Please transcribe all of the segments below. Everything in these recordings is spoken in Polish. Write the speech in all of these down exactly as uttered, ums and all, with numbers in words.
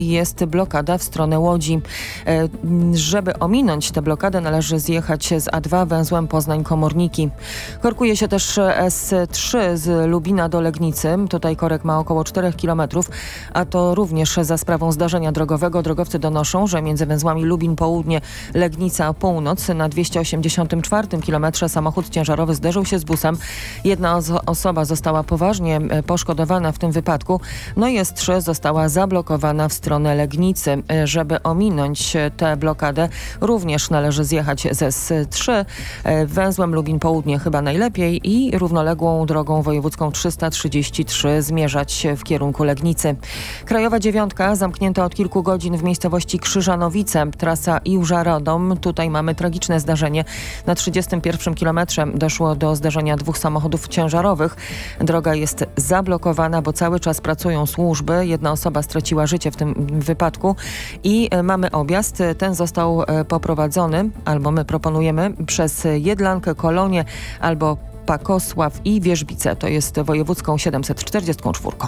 Jest blokada w stronę Łodzi. E, żeby ominąć tę blokadę, należy zjechać z A dwa węzłem Poznań-Komorniki. Korkuje się też S trzy z Lubina do Legnicy. Tutaj korek ma około czterech kilometrów, a to również za sprawą zdarzenia drogowego. Drogowcy donoszą, że między węzłami Lubin Południe, Legnica Północ na dwieście osiemdziesiątym czwartym kilometrze samochód ciężarowy zderzył się z busem. Jedna oso- osoba została poważnie poszkodowana w tym wypadku. No i S trzy została zablokowana w stronę stronę Legnicy. Żeby ominąć tę blokadę, również należy zjechać z S trzy węzłem Lubin Południe chyba najlepiej i równoległą drogą wojewódzką trzysta trzydzieści trzy zmierzać w kierunku Legnicy. Krajowa dziewiątka zamknięta od kilku godzin w miejscowości Krzyżanowice. Trasa Iłża-Radom. Tutaj mamy tragiczne zdarzenie. Na trzydziestym pierwszym kilometrze doszło do zdarzenia dwóch samochodów ciężarowych. Droga jest zablokowana, bo cały czas pracują służby. Jedna osoba straciła życie w tym wypadku i mamy objazd. Ten został poprowadzony, albo my proponujemy, przez Jedlankę, Kolonię albo Pakosław i Wierzbice. To jest wojewódzką siedemset czterdziestą czwartą.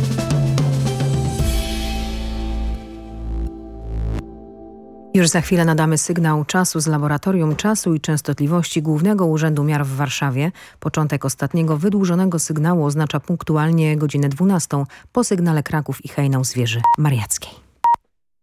Już za chwilę nadamy sygnał czasu z Laboratorium Czasu i Częstotliwości Głównego Urzędu Miar w Warszawie. Początek ostatniego wydłużonego sygnału oznacza punktualnie godzinę dwunastą po sygnale Kraków i Hejnał z wieży mariackiej.